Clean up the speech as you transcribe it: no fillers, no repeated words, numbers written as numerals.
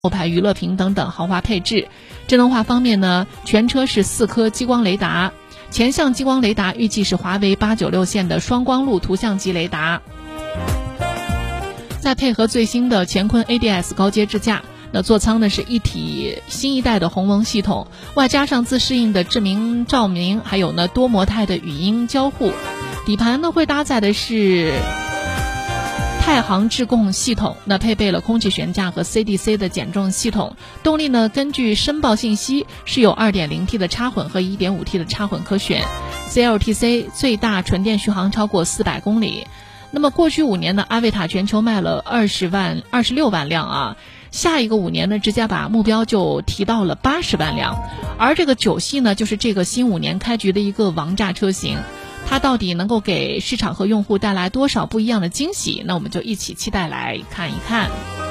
后排娱乐屏等等豪华配置。智能化方面呢，全车是4颗激光雷达，前向激光雷达预计是华为896线的双光路图像级雷达，再配合最新的乾坤 ADS 高阶支架。那座舱呢是一体新一代的鸿蒙系统，外加上自适应的智能照明，还有呢多模态的语音交互。底盘呢会搭载的是太行智控系统，那配备了空气悬架和 CDC 的减重系统。动力呢根据申报信息是有 2.0T 的插混和 1.5T 的插混可选。 CLTC 最大纯电续航超过400公里。那么过去5年呢，阿维塔全球卖了26万辆啊，下一个5年呢，直接把目标就提到了80万辆。而这个9系呢，就是这个新5年开局的一个王炸车型，它到底能够给市场和用户带来多少不一样的惊喜？那我们就一起期待来看一看。